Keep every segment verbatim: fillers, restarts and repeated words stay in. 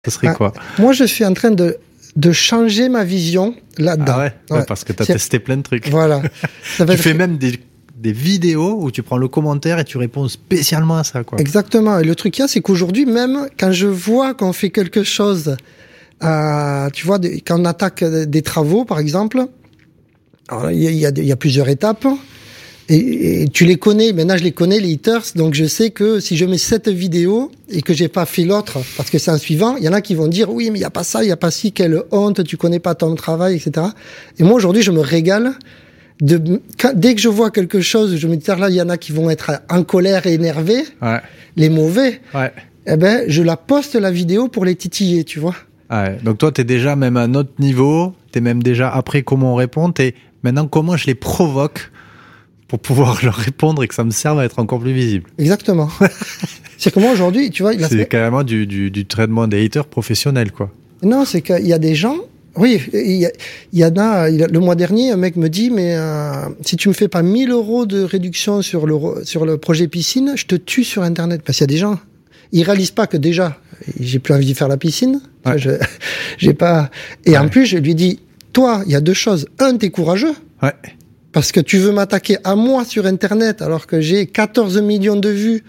Ce serait ah, quoi? Moi, je suis en train de, de changer ma vision là-dedans. Ah ouais, ouais. ouais parce que tu as testé plein de trucs. Voilà. Ça va tu être... fais même des, des vidéos où tu prends le commentaire et tu réponds spécialement à ça, quoi. Exactement. Et le truc qu'il y a, c'est qu'aujourd'hui, même quand je vois qu'on fait quelque chose, euh, tu vois, des, quand on attaque des travaux, par exemple, alors, il y a, il y a, il y a plusieurs étapes. Et, et tu les connais, maintenant je les connais, les haters, donc je sais que si je mets cette vidéo et que j'ai pas fait l'autre, parce que c'est un suivant, il y en a qui vont dire oui mais il y a pas ça, il y a pas ci, quelle honte, tu connais pas ton travail, et cetera. Et moi aujourd'hui je me régale de quand, dès que je vois quelque chose, je me dis là il y en a qui vont être en colère et énervés, ouais. les mauvais, ouais. eh ben je la poste la vidéo pour les titiller, tu vois. Ouais. Donc toi t'es déjà même à un autre niveau, t'es même déjà après comment on répond, t'es maintenant comment je les provoque pour pouvoir leur répondre et que ça me serve à être encore plus visible. Exactement. C'est que moi, aujourd'hui, tu vois... C'est carrément du, du, du traitement des haters professionnel, quoi. Non, c'est qu'il y a des gens... Oui, il y, a, il y en a... Le mois dernier, un mec me dit, mais euh, si tu me fais pas mille euros de réduction sur le, sur le projet piscine, je te tue sur Internet. Parce qu'il y a des gens... Ils réalisent pas que déjà, j'ai plus envie de faire la piscine. Ouais. Je, j'ai pas... Et ouais. En plus, je lui dis, toi, il y a deux choses. Un, t'es courageux. Ouais. Parce que tu veux m'attaquer à moi sur Internet alors que j'ai quatorze millions de vues.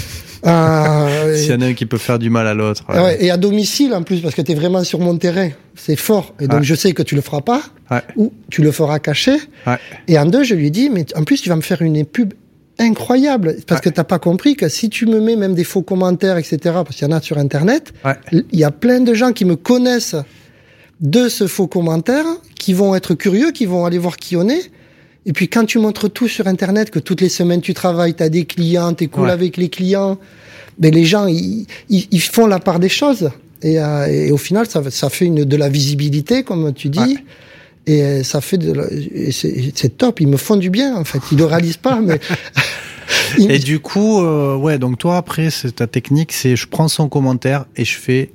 Euh, S'il y en a un qui peut faire du mal à l'autre. Ouais. Ouais, et à domicile en plus, parce que tu es vraiment sur mon terrain. C'est fort. Et donc ouais. je sais que tu le feras pas. Ouais. Ou tu le feras caché. Ouais. Et en deux, je lui dis, mais en plus tu vas me faire une pub incroyable. Parce ouais. que t'as pas compris que si tu me mets même des faux commentaires, et cetera, parce qu'il y en a sur Internet, il ouais. y a plein de gens qui me connaissent de ce faux commentaire, qui vont être curieux, qui vont aller voir qui on est. Et puis quand tu montres tout sur Internet, que toutes les semaines tu travailles, tu as des clients, tu es cool ouais. avec les clients, ben les gens ils, ils, ils font la part des choses. Et, euh, et au final, ça, ça fait une, de la visibilité, comme tu dis. Ouais. Et ça fait de la, et c'est, c'est top. Ils me font du bien, en fait. Ils le réalisent pas, mais... ils... Et du coup, euh, ouais, donc toi, après, c'est ta technique, c'est je prends son commentaire et je fais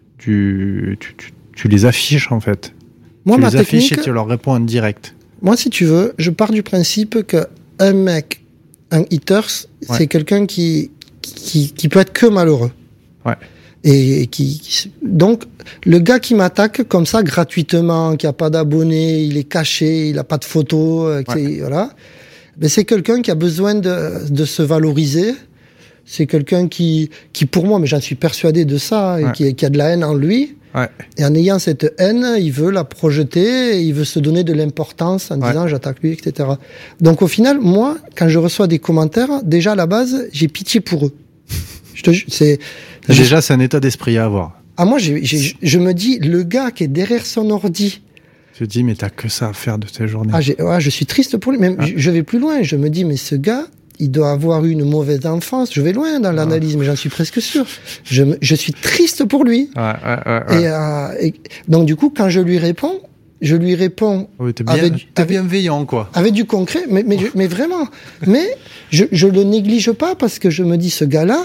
du... Tu, tu, tu les affiches, en fait. Moi, tu ma les technique... affiches et tu leur réponds en direct. Moi, si tu veux, je pars du principe que un mec, un haters, ouais. c'est quelqu'un qui, qui, qui peut être que malheureux. Ouais. Et, et qui, qui, donc, le gars qui m'attaque comme ça, gratuitement, qui a pas d'abonnés, il est caché, il a pas de photos, ouais. voilà. Ben, c'est quelqu'un qui a besoin de, de se valoriser. C'est quelqu'un qui, qui, pour moi, mais j'en suis persuadé de ça, ouais. et qui, qui a de la haine en lui. Ouais. Et en ayant cette haine, il veut la projeter, il veut se donner de l'importance en ouais. disant j'attaque lui, et cetera. Donc au final, moi, quand je reçois des commentaires, déjà à la base, j'ai pitié pour eux. je te, c'est, déjà, je... c'est un état d'esprit à avoir. Ah moi, j'ai, j'ai, je me dis, le gars qui est derrière son ordi. Je te dis, mais t'as que ça à faire de tes journées. Ah, j'ai, ouais, je suis triste pour lui. Même, ah. je, je vais plus loin. Je me dis, mais ce gars, il doit avoir eu une mauvaise enfance. Je vais loin dans l'analyse, ah. mais j'en suis presque sûr. Je, je suis triste pour lui. Ouais, ouais, ouais, ouais. Et, euh, et donc du coup, quand je lui réponds, je lui réponds oui, t'es bien, avec, t'es avec bienveillant, quoi. Avec du concret, mais mais, mais vraiment. Mais je je le néglige pas parce que je me dis ce gars-là,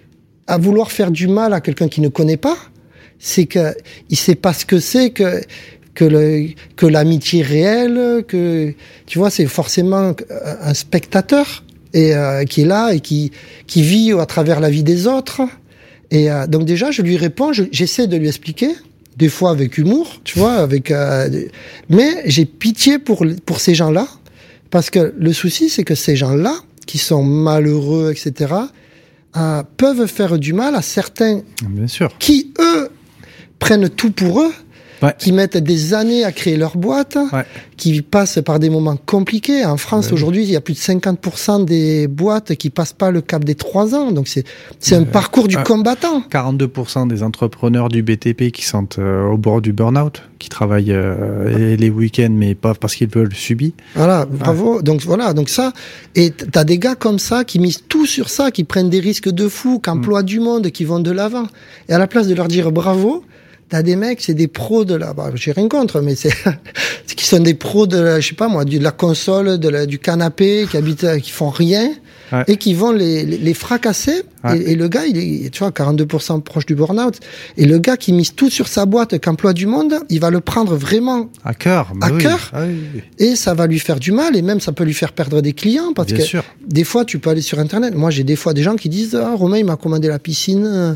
à vouloir faire du mal à quelqu'un qui ne connaît pas, c'est que il sait pas ce que c'est que que le que l'amitié réelle, que tu vois, c'est forcément un spectateur. Et euh, qui est là et qui qui vit à travers la vie des autres. Et euh, donc déjà, je lui réponds, je, j'essaie de lui expliquer, des fois avec humour, tu vois, avec. Euh, mais j'ai pitié pour pour ces gens-là, parce que le souci, c'est que ces gens-là, qui sont malheureux, et cetera, euh, peuvent faire du mal à certains. Bien sûr. Qui eux prennent tout pour eux. Ouais. Qui mettent des années à créer leur boîte, ouais. qui passent par des moments compliqués. En France, ouais. aujourd'hui, il y a plus de cinquante pour cent des boîtes qui passent pas le cap des trois ans. Donc, c'est, c'est un euh, parcours du euh, combattant. quarante-deux pour cent des entrepreneurs du B T P qui sont euh, au bord du burn-out, qui travaillent euh, les week-ends, mais pas parce qu'ils veulent subir. Voilà, bravo. Ouais. Donc, voilà. Donc, ça. Et t'as des gars comme ça qui misent tout sur ça, qui prennent des risques de fou, qui emploient mmh. du monde, qui vont de l'avant. Et à la place de leur dire bravo, t'as des mecs, c'est des pros de la, bah, j'ai rien contre, mais c'est, c'est qui sont des pros de la, je sais pas moi, de la console, de la, du canapé, qui habitent, qui font rien, ouais. et qui vont les, les, les fracasser. Ouais. Et, et le gars, il est, tu vois, quarante-deux pour cent proche du burn-out. Et le gars qui mise tout sur sa boîte, qu'emploie du monde, il va le prendre vraiment à cœur, à oui. cœur. Ah oui. Et ça va lui faire du mal, et même ça peut lui faire perdre des clients, parce Bien que sûr. des fois, tu peux aller sur Internet. Moi, j'ai des fois des gens qui disent, ah, Romain, il m'a commandé la piscine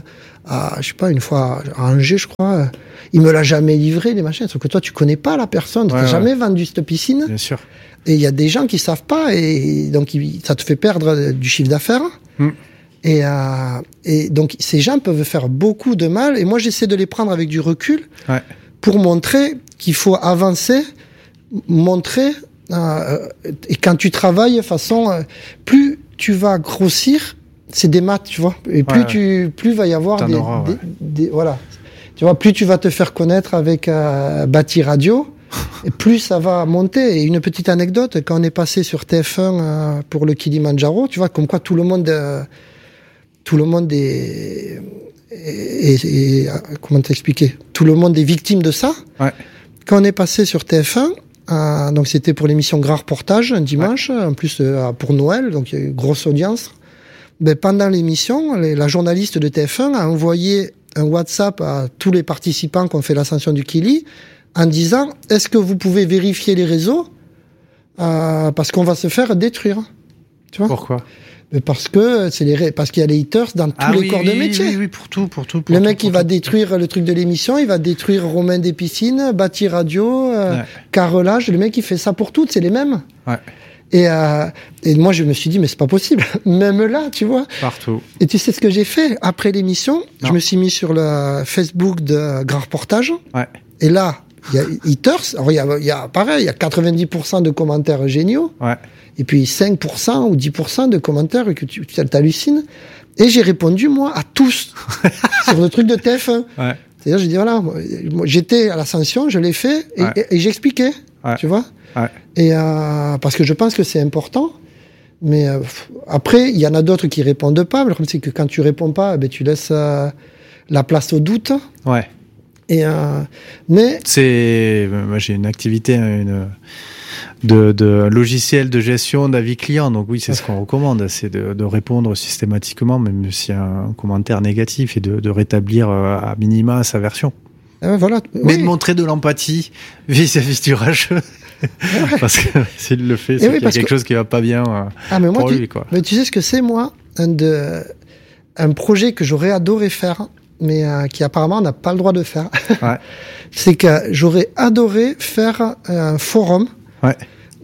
à, je sais pas, une fois à Angers, je crois. Euh, il me l'a jamais livré, les machins. Sauf que toi, tu connais pas la personne. Ouais, t'as ouais. jamais vendu cette piscine. Bien sûr. Et il y a des gens qui savent pas, et donc il, ça te fait perdre du chiffre d'affaires. Mm. Et, euh, et donc ces gens peuvent faire beaucoup de mal. Et moi, j'essaie de les prendre avec du recul Ouais. pour montrer qu'il faut avancer, montrer. Euh, et quand tu travailles, de façon, euh, plus tu vas grossir, c'est des maths, tu vois. Et plus Ouais, tu, plus va y avoir T'en des, auras, des, ouais. des- voilà. Tu vois, plus tu vas te faire connaître avec euh, Bâti Radio, et plus ça va monter. Et une petite anecdote, quand on est passé sur T F un euh, pour le Kilimandjaro, tu vois, comme quoi tout le monde, euh, tout le monde est, est, est- est- comment t'expliquer, tout le monde est victime de ça. Ouais. Quand on est passé sur T F un, euh, donc c'était pour l'émission Grand Reportage un dimanche, en plus euh, pour Noël, donc il y a eu une grosse audience. Ben, pendant l'émission, les- la journaliste de T F un a envoyé un WhatsApp à tous les participants qui ont fait l'ascension du Kili en disant « Est-ce que vous pouvez vérifier les réseaux euh, parce qu'on va se faire détruire ». Tu vois ? Pourquoi? Mais parce que c'est les ré- parce qu'il y a les haters dans tous Ah les oui, corps oui, de métier. Oui, oui, pour tout, pour tout. Pour Le tout, mec, pour il va tout. détruire le truc de l'émission, il va détruire Romain des Piscines, Bâti Radio, euh, Ouais. Carrelage. Le mec, il fait ça pour toutes, c'est les mêmes. Ouais. Et, euh, et moi, je me suis dit, mais c'est pas possible. Même là, tu vois. Partout. Et tu sais ce que j'ai fait? Après l'émission, Non. je me suis mis sur le Facebook de Grand Reportage. Ouais. Et là, il y a haters. Alors, il y a, il y a pareil, il y a quatre-vingt-dix pour cent de commentaires géniaux. Ouais. Et puis cinq pour cent ou dix pour cent de commentaires que tu tu t'hallucines. Et j'ai répondu, moi, à tous. Sur le truc de T F un. Ouais. C'est-à-dire, j'ai dit, voilà, moi, moi, j'étais à l'ascension, je l'ai fait, et, Ouais. et, et j'expliquais. Ouais. Tu vois? Ouais. Et euh, parce que je pense que c'est important. Mais euh, pff, après, il y en a d'autres qui répondent pas. Mais le problème, c'est que quand tu réponds pas, eh ben, tu laisses euh, la place au doute. Ouais. Et euh, mais C'est, moi j'ai une activité, une de, de logiciel de gestion d'avis client. Donc oui, c'est ce qu'on recommande, c'est de, de répondre systématiquement, même s'il y a un commentaire négatif, et de, de rétablir euh, à minima sa version. euh, voilà. Mais Oui. de montrer de l'empathie vis-à-vis du rageux. Parce que s'il le fait, c'est oui, qu'il y a parce quelque que- chose qui va pas bien euh, Ah, mais moi, pour tu, lui, quoi. mais tu sais ce que c'est, moi, un, de, un projet que j'aurais adoré faire, mais euh, qui apparemment n'a pas le droit de faire. Ouais. C'est que j'aurais adoré faire un forum Ouais.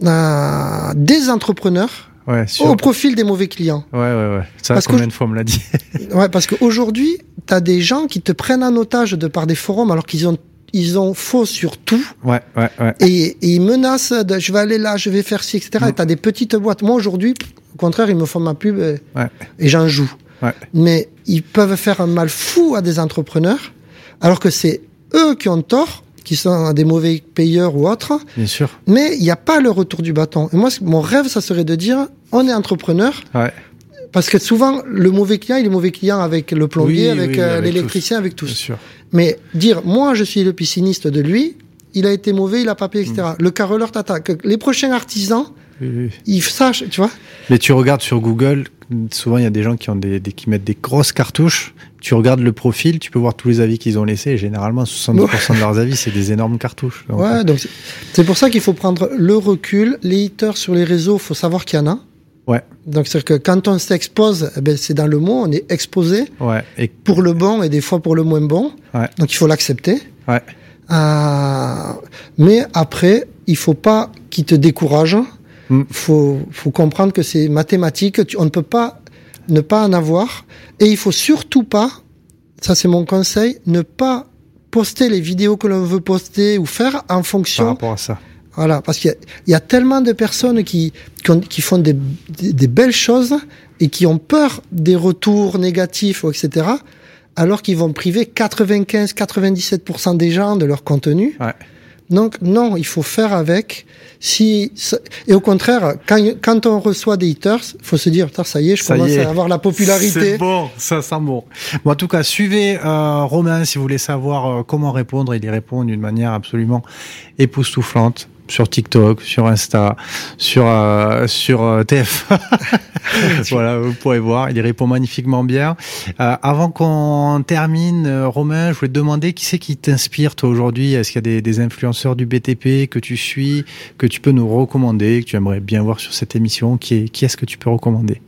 euh, des entrepreneurs Ouais, sûr. au profil des mauvais clients. Ouais, ouais, ouais. Ça, Parce que combien je- de fois on me l'a dit? Ouais, parce qu'aujourd'hui, t'as des gens qui te prennent en otage de par des forums alors qu'ils ont ils ont faux sur tout Ouais, ouais, ouais. et, et ils menacent de je vais aller là, je vais faire ci, et cetera. Mm. Et t'as des petites boîtes. Moi aujourd'hui, au contraire, ils me font ma pub et, Ouais. et j'en joue. Ouais. Mais ils peuvent faire un mal fou à des entrepreneurs alors que c'est eux qui ont tort, qui sont des mauvais payeurs ou autres. Bien sûr. Mais il n'y a pas le retour du bâton. Et moi, c- mon rêve, ça serait de dire, on est entrepreneur, Ouais. parce que souvent, le mauvais client, il est mauvais client avec le plombier, Oui, avec, oui, euh, avec l'électricien, avec Bien tous. sûr. Mais dire, moi, je suis le pisciniste de lui, il a été mauvais, il a pas payé, et cetera. Le carreleur tata, que les prochains artisans, Oui, oui. ils sachent, tu vois. Mais tu regardes sur Google, souvent il y a des gens qui ont des, des- qui mettent des grosses cartouches. Tu regardes le profil, tu peux voir tous les avis qu'ils ont laissés. Et généralement, soixante-dix pour cent de leurs avis, c'est des énormes cartouches. Donc, Ouais, donc c'est- c'est pour ça qu'il faut prendre le recul. Les haters sur les réseaux, faut savoir qu'il y en a. Ouais, Donc c'est-à-dire que quand on s'expose, eh ben, c'est dans le mot, on est exposé ouais, et, pour le bon et des fois pour le moins bon. ouais, Donc il faut l'accepter. ouais, Euh, mais après, il faut pas qu'il te décourage. Mm. Faut, faut comprendre que c'est mathématique. Tu- on ne peut pas ne pas en avoir. Et il faut surtout pas, ça c'est mon conseil, ne pas poster les vidéos que l'on veut poster ou faire en par fonction. rapport à ça. Voilà, parce qu'il y a, il y a tellement de personnes qui, qui, ont- qui font des, des, des belles choses et qui ont peur des retours négatifs, et cetera, alors qu'ils vont priver quatre-vingt-quinze à quatre-vingt-dix-sept pour cent des gens de leur contenu. Ouais. Donc, non, il faut faire avec. Si, et au contraire, quand, quand on reçoit des haters, il faut se dire, putain, ça y est, je Ça y commence est. à avoir la popularité. C'est bon, ça sent bon. Bon, en tout cas, suivez euh, Romain si vous voulez savoir euh, comment répondre. Il y répond d'une manière absolument époustouflante. Sur TikTok, sur Insta, sur euh, sur euh, T F un. Voilà, vous pourrez voir, il y répond magnifiquement bien. Euh, avant qu'on termine, euh, Romain, je voulais te demander qui c'est qui t'inspire toi aujourd'hui. Est-ce qu'il y a des, des influenceurs du B T P que tu suis, que tu peux nous recommander, que tu aimerais bien voir sur cette émission? Qui est, qui est-ce que tu peux recommander?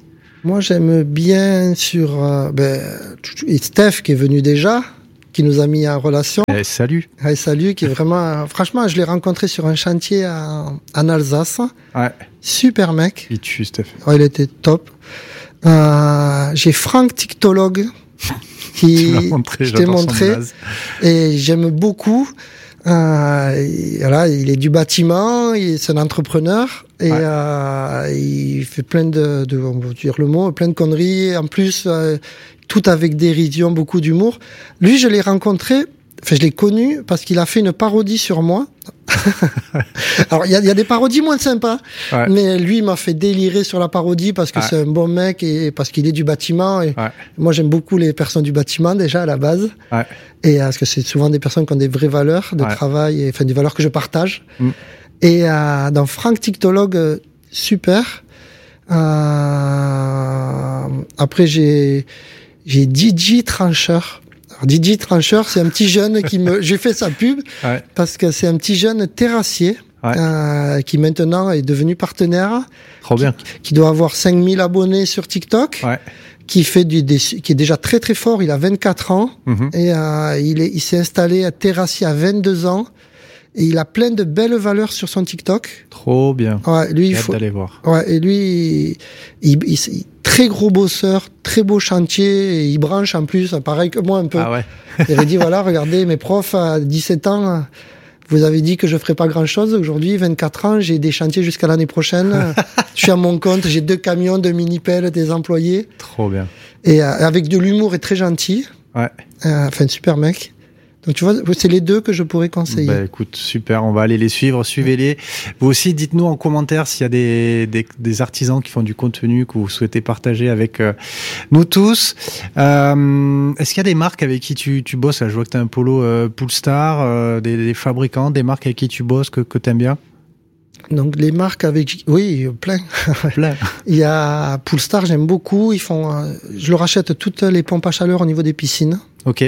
Moi, j'aime bien sur euh, ben, et Steph qui est venu déjà, qui nous a mis en relation. Eh, salut. Ouais, salut, qui est vraiment... franchement, je l'ai rencontré sur un chantier à, en Alsace. Ouais. Super mec. Il tue, Steph. Ouais, il était top. Euh, j'ai Franck Tictologue qui tu m'as montré, je t'ai montré et j'aime beaucoup. Euh, et, voilà, il est du bâtiment, il, c'est un entrepreneur et ouais. euh, il fait plein de, de, on va dire le mot, plein de conneries. En plus, euh, tout avec dérision, beaucoup d'humour. Lui, je l'ai rencontré, enfin je l'ai connu parce qu'il a fait une parodie sur moi. Alors il y a, y a des parodies moins sympas, ouais. mais lui il m'a fait délirer sur la parodie parce que ouais. c'est un bon mec et parce qu'il est du bâtiment. Et ouais. moi j'aime beaucoup les personnes du bâtiment déjà à la base, ouais. et parce que c'est souvent des personnes qui ont des vraies valeurs de ouais. travail, et enfin des valeurs que je partage. Mm. Et euh, dans Franck Tictologue, euh, super. Euh, après j'ai j'ai D J Trancheur. Alors, D J Trancheur, c'est un petit jeune qui me, j'ai fait sa pub ouais. parce que c'est un petit jeune terrassier ouais. euh, qui maintenant est devenu partenaire. Trop bien. Qui, qui doit avoir cinq mille abonnés sur TikTok. Ouais. Qui fait du, des, qui est déjà très très fort. Il a vingt-quatre ans mm-hmm. et euh, il est, il s'est installé à terrassier à vingt-deux ans. Et il a plein de belles valeurs sur son TikTok. Trop bien. Ouais, lui, il faut faut aller voir. Ouais, et lui, il, il, il, il très gros bosseur, très beau chantier, et il branche en plus, pareil que moi un peu. Ah ouais. Il avait dit voilà, regardez, mes profs à dix-sept ans, vous avez dit que je ferais pas grand chose. Aujourd'hui, vingt-quatre ans, j'ai des chantiers jusqu'à l'année prochaine. Je suis à mon compte, j'ai deux camions, deux mini-pelles, des employés. Trop bien. Et euh, avec de l'humour et très gentil. Ouais. Euh, enfin, super mec. Donc tu vois, c'est les deux que je pourrais conseiller. Bah écoute, super, on va aller les suivre, suivez-les. Vous aussi, dites-nous en commentaire s'il y a des, des, des artisans qui font du contenu que vous souhaitez partager avec euh, nous tous. Euh, est-ce qu'il y a des marques avec qui tu, tu bosses? Là, je vois que tu as un polo euh, Poolstar, euh, des, des fabricants, des marques avec qui tu bosses que, que tu aimes bien? Donc les marques avec, oui, plein. plein. Il y a Poolstar, j'aime beaucoup. Ils font, euh, je leur achète toutes les pompes à chaleur au niveau des piscines. Ok.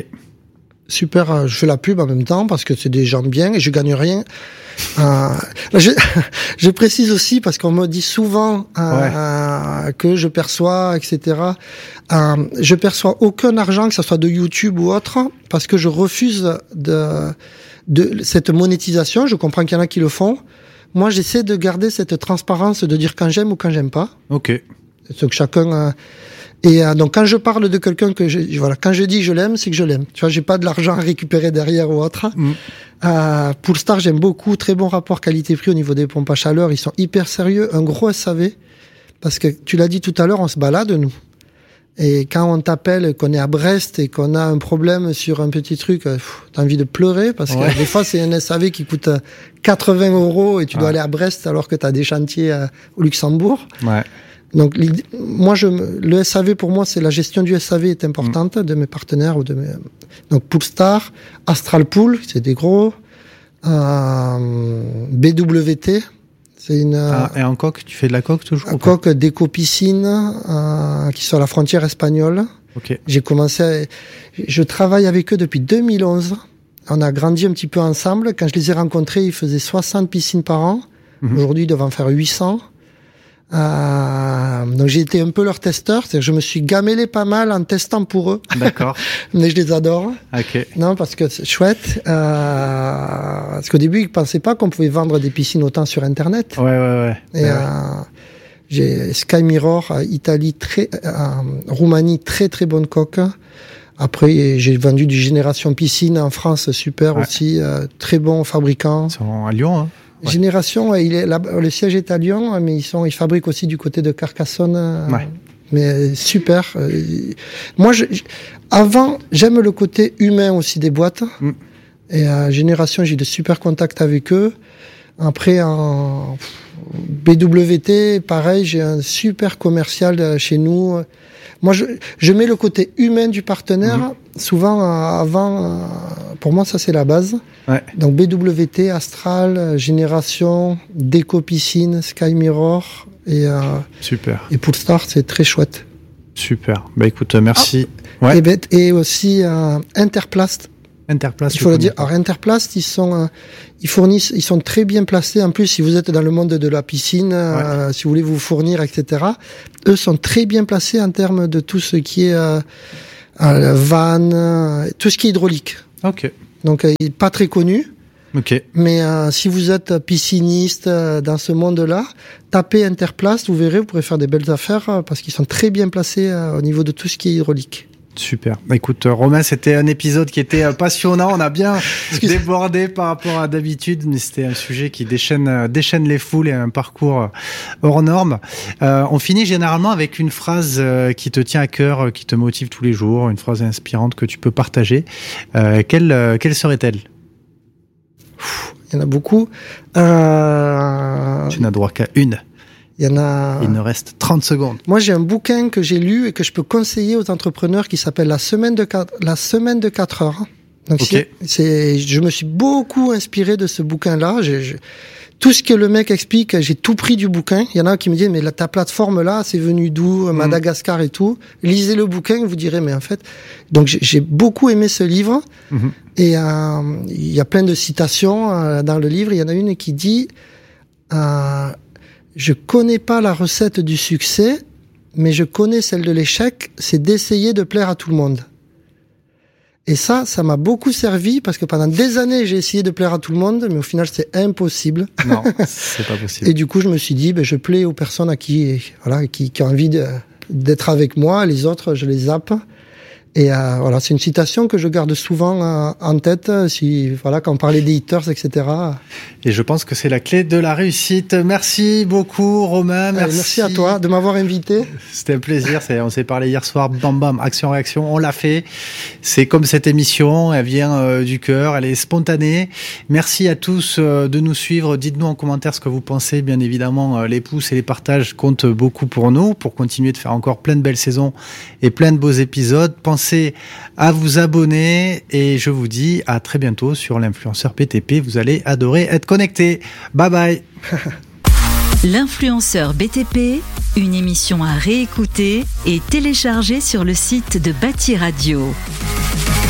Super, je fais la pub en même temps parce que c'est des gens bien et je gagne rien. Euh, je, je précise aussi parce qu'on me dit souvent euh, ouais. euh, que je perçois, et cetera. Euh, je perçois aucun argent, que ce soit de YouTube ou autre, parce que je refuse de, de cette monétisation. Je comprends qu'il y en a qui le font. Moi, j'essaie de garder cette transparence, de dire quand j'aime ou quand j'aime pas. Ok. C'est que chacun. Euh, Et euh, donc quand je parle de quelqu'un que je, voilà, quand je dis je l'aime, c'est que je l'aime. Tu vois, j'ai pas de l'argent à récupérer derrière ou autre. Mm. Euh, Poolstar, j'aime beaucoup, très bon rapport qualité-prix au niveau des pompes à chaleur. Ils sont hyper sérieux, un gros S A V, parce que tu l'as dit tout à l'heure, on se balade nous. Et quand on t'appelle, qu'on est à Brest et qu'on a un problème sur un petit truc, pff, t'as envie de pleurer parce ouais. que des fois c'est un S A V qui coûte quatre-vingts euros et tu dois ouais. aller à Brest alors que t'as des chantiers euh, au Luxembourg. Ouais. Donc, moi, je, le S A V, pour moi, c'est la gestion du S A V est importante mmh. de mes partenaires ou de mes, donc Poolstar, Astral Pool, c'est des gros, euh, B W T, c'est une, ah, et en coque, tu fais de la coque toujours? En coque d'éco-piscine, euh, qui sont à la frontière espagnole. Ok. J'ai commencé à, je travaille avec eux depuis deux mille onze. On a grandi un petit peu ensemble. Quand je les ai rencontrés, ils faisaient soixante piscines par an. Mmh. Aujourd'hui, ils doivent en faire huit cents. Euh, donc j'ai été un peu leur testeur, c'est-à-dire je me suis gamellé pas mal en testant pour eux. D'accord. Mais je les adore. Ok. Non, parce que c'est chouette. Euh, parce qu'au début ils pensaient pas qu'on pouvait vendre des piscines autant sur Internet. Ouais, ouais, ouais. Et ouais. Euh, j'ai Sky Mirror, Italie, très, euh, Roumanie, très très bonne coque. Après j'ai vendu du Génération Piscine en France, super ouais. aussi, euh, très bon fabricant. Ils sont à Lyon, hein. Ouais. Génération, il est là, le siège est à Lyon, mais ils sont, ils fabriquent aussi du côté de Carcassonne. Ouais. Mais super. Moi, je, avant, j'aime le côté humain aussi des boîtes. Mm. Et à Génération, j'ai de super contacts avec eux. Après, en B W T, pareil, j'ai un super commercial chez nous. Moi, je, je mets le côté humain du partenaire. Mmh. Souvent, euh, avant, euh, pour moi, ça, c'est la base. Ouais. Donc, B W T, Astral, Génération, Déco Piscine, Sky Mirror et, euh, super. Et Poolstar, c'est très chouette. Super. Bah, écoute, merci. Ah, ouais. et, et aussi euh, Interplast. Interplast. Il faut le dire. Alors Interplast, ils sont, euh, ils fournissent, ils sont très bien placés. En plus, si vous êtes dans le monde de la piscine, ouais. euh, si vous voulez vous fournir, et cetera. Eux sont très bien placés en termes de tout ce qui est euh, euh, vanne, euh, tout ce qui est hydraulique. Ok. Donc, euh, il est pas très connu. Ok. Mais euh, si vous êtes pisciniste euh, dans ce monde-là, tapez Interplast, vous verrez, vous pourrez faire des belles affaires euh, parce qu'ils sont très bien placés euh, au niveau de tout ce qui est hydraulique. Super. Écoute, Romain, c'était un épisode qui était passionnant. On a bien débordé par rapport à d'habitude, mais c'était un sujet qui déchaîne, déchaîne les foules et un parcours hors norme. Euh, on finit généralement avec une phrase qui te tient à cœur, qui te motive tous les jours, une phrase inspirante que tu peux partager. Euh, quelle, quelle serait-elle ? Il y en a beaucoup. Euh... Tu n'as droit qu'à une. Il y en a. Il nous reste trente secondes. Moi, j'ai un bouquin que j'ai lu et que je peux conseiller aux entrepreneurs qui s'appelle La semaine de quatre, La semaine de quatre heures. Donc, okay. c'est, c'est, je me suis beaucoup inspiré de ce bouquin-là. J'ai, j'ai, tout ce que le mec explique, j'ai tout pris du bouquin. Il y en a qui me disent, mais la, ta plateforme là, c'est venu d'où? Mmh. Madagascar et tout. Lisez le bouquin, vous direz, mais en fait. Donc, j'ai, j'ai beaucoup aimé ce livre. Mmh. Et euh, il y a plein de citations euh, dans le livre. Il y en a une qui dit, euh, je connais pas la recette du succès, mais je connais celle de l'échec, c'est d'essayer de plaire à tout le monde. Et ça, ça m'a beaucoup servi parce que pendant des années, j'ai essayé de plaire à tout le monde, mais au final, c'est impossible. Non, c'est pas possible. Et du coup, je me suis dit, ben, je plais aux personnes à qui, voilà, qui, qui ont envie de, d'être avec moi. Les autres, je les zappe. Et euh, voilà, c'est une citation que je garde souvent euh, en tête, si voilà, quand on parlait des haters, et cetera. Et je pense que c'est la clé de la réussite. Merci beaucoup, Romain. Merci, Allez, merci à toi de m'avoir invité. C'était un plaisir. C'est, on s'est parlé hier soir. Bam, bam, action, réaction. On l'a fait. C'est comme cette émission. Elle vient euh, du cœur. Elle est spontanée. Merci à tous euh, de nous suivre. Dites-nous en commentaire ce que vous pensez. Bien évidemment, euh, les pouces et les partages comptent beaucoup pour nous, pour continuer de faire encore plein de belles saisons et plein de beaux épisodes. Pensez à vous abonner et je vous dis à très bientôt sur l'influenceur B T P. Vous allez adorer être connecté. Bye bye. L'influenceur B T P, une émission à réécouter et télécharger sur le site de Bâti Radio.